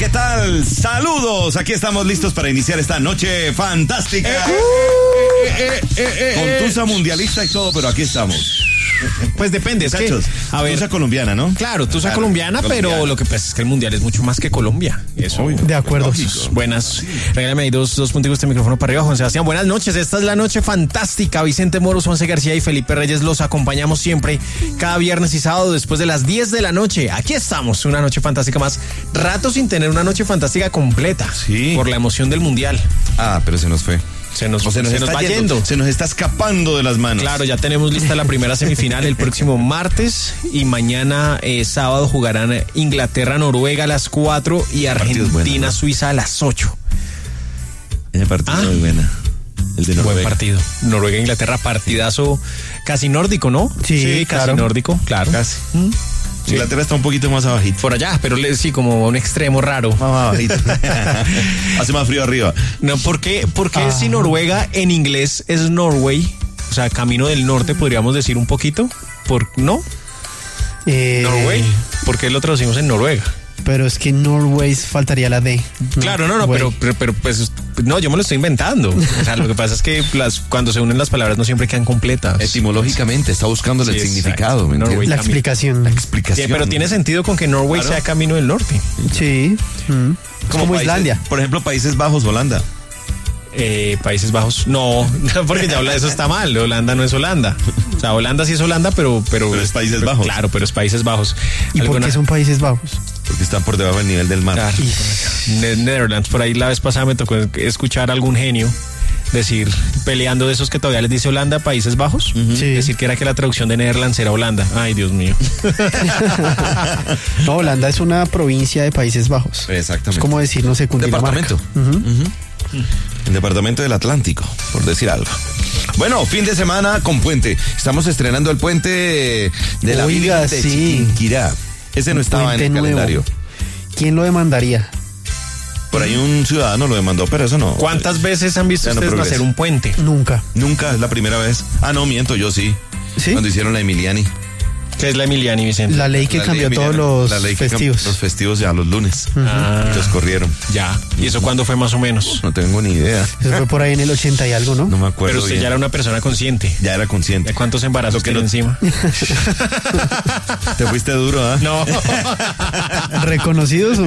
¿qué tal? Saludos, aquí estamos listos para iniciar esta noche fantástica. Con tusa mundialista y todo, pero aquí estamos. Pues depende, es que, a ver, tusa colombiana, ¿no? Claro, tusa colombiana, pero lo que pasa es que el mundial es mucho más que Colombia. Eso. De acuerdo. Buenas. Regálame ahí dos punticos de micrófono para arriba, Juan Sebastián. Buenas noches, esta es la noche fantástica. Vicente Moros, Juanse García y Felipe Reyes los acompañamos siempre cada viernes y sábado después de las 10 de la noche. Aquí estamos, una noche fantástica más. Rato sin tener una noche fantástica completa. Sí. Por la emoción del mundial. Ah, pero se nos fue. Se nos va yendo. Se nos está escapando de las manos. Claro, ya tenemos lista la primera semifinal el próximo martes y mañana sábado jugarán Inglaterra-Noruega a las 4 y Argentina-Suiza a las 8. Ese partido es muy buena. El de Noruega. Buen partido. Noruega-Inglaterra, partidazo casi nórdico, ¿no? Sí, casi claro. nórdico, claro. Casi. Sí. Inglaterra está un poquito más abajito. Por allá, pero sí, como un extremo raro. Más abajito. Hace más frío arriba. No, ¿por qué si Noruega en inglés es Norway? O sea, camino del norte, podríamos decir un poquito. ¿No? Norway. ¿Por qué lo traducimos en Noruega? Pero es que Norway faltaría la D. Claro, no, pero pues no, yo me lo estoy inventando. O sea, lo que pasa es que cuando se unen las palabras no siempre quedan completas. Etimológicamente está buscando el significado. ¿Me entiendes? La explicación. explicación. Sí, pero tiene sentido con que Norway sea camino del norte. Sí. Como países, Islandia. Por ejemplo, Países Bajos, Holanda. Países Bajos, no, porque ya habla de eso está mal. Holanda no es Holanda. O sea, Holanda sí es Holanda, pero es Países Bajos. Claro, pero es Países Bajos. ¿Y por qué son Países Bajos? Porque están por debajo del nivel del mar. Claro. Netherlands, por ahí la vez pasada me tocó escuchar a algún genio decir, peleando de esos que todavía les dice Holanda, Países Bajos, Sí. decir que era que la traducción de Netherlands era Holanda. Ay, Dios mío. No, Holanda es una provincia de Países Bajos. Exactamente. Es como decir, no sé, Cundinamarca. Departamento. El departamento del Atlántico, por decir algo. Bueno, fin de semana con puente. Estamos estrenando el puente de la Virgen de Chiquinquirá. Ese no estaba en el calendario. ¿Quién lo demandaría? Por ahí un ciudadano lo demandó, pero eso no. ¿Cuántas veces han visto Ya no ustedes progresa. nacer un puente? Nunca. Nunca, es la primera vez. Ah, no, miento, yo sí. ¿Sí? Cuando hicieron la Emiliani. ¿Qué es la Emiliani, Vicente? La ley que La cambió ley todos Emiliani, los la ley que festivos. los festivos ya los lunes. Ah, Los corrieron. ya. ¿Y eso cuándo fue más o menos? No tengo ni idea. Eso fue por ahí en el 80 y algo, ¿no? No me acuerdo. Pero usted bien. ya era una persona consciente. Ya era consciente. ¿De cuántos embarazos Lo que tiene no- encima? Te fuiste duro, ¿ah? No. Reconocidos.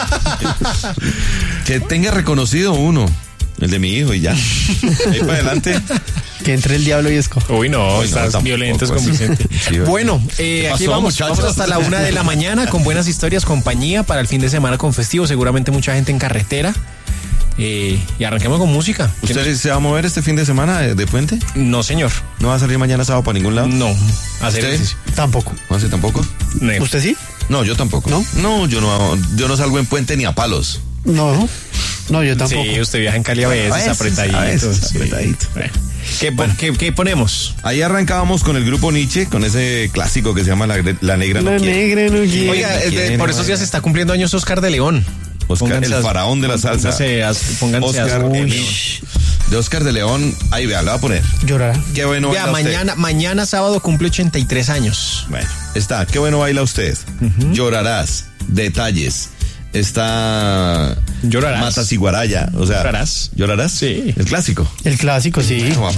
Que tenga reconocido uno. El de mi hijo y ya. Ahí para adelante. Que entre el diablo y escoja. Uy, no, Uy, no, estás tampoco, violentos con sí. Vicente. Sí, Bueno, ¿Qué aquí pasó, vamos muchachos? hasta la 1 de la mañana con buenas historias, compañía para el fin de semana con festivo. Seguramente mucha gente en carretera. Y arranquemos con música. ¿Usted se va a mover este fin de semana de puente? No, señor. ¿No va a salir mañana sábado para ningún lado? No. Hacer ¿Usted? ejercicio. Tampoco. ¿No hace tampoco? No. ¿Usted sí? No, yo tampoco. ¿No? No, yo no salgo en puente ni a palos. No. No, yo tampoco. Sí, usted viaja en Cali a veces, apretadito. a veces, Sí. apretadito. Bueno, ¿qué ponemos? Ahí arrancábamos con el grupo Nietzsche, con ese clásico que se llama La Negra No La Quiere. negra no quiere. Oiga, ¿quién? por esos días está cumpliendo años Oscar de León. Oscar, el faraón de la salsa. Pónganse Oscar, de Oscar de León. Ahí vea, le voy a poner. Llorará. Qué bueno Vea, baila usted. mañana sábado cumple 83 años. Bueno, está. Qué bueno baila usted. Llorarás. Detalles. Está. Llorarás. Matas y Guaraya. O sea. ¿Llorarás? ¿Llorarás? Sí. El clásico. El clásico, sí. Va